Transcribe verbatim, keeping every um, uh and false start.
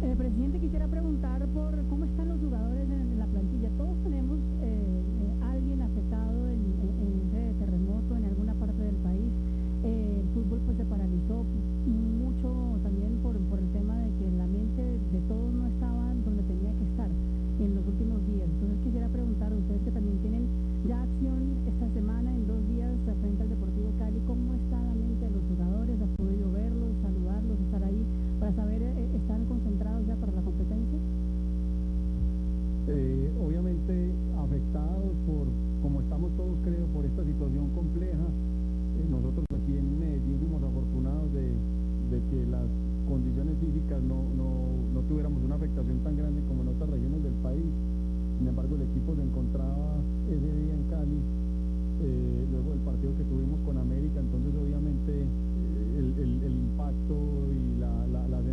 Eh, presidente, quisiera preguntar por cómo están los jugadores en, en la plantilla. Todos tenemos eh, eh, alguien afectado en, en, en ese terremoto en alguna parte del país. Eh, el fútbol pues se paralizó mucho también por, por el tema de que la mente de todos no estaba donde tenía que estar en los últimos días. Entonces quisiera preguntar a ustedes que también tienen ya acción esta semana en dos días frente al Deportivo Cali, ¿cómo está la mente de los jugadores? ¿Has podido verlos, saludarlos, estar ahí para saber, eh, están concentrados ya para la competencia? Eh, obviamente afectados por, como estamos todos creo, por esta situación compleja. Eh, nosotros aquí en Medellín fuimos afortunados de, de que las condiciones físicas no, no, no tuviéramos una afectación tan grande como en otras regiones del país. Sin embargo, el equipo se encontraba ese día en Cali, eh, luego del partido que tuvimos con América, entonces obviamente eh, el, el, el impacto y la, la, la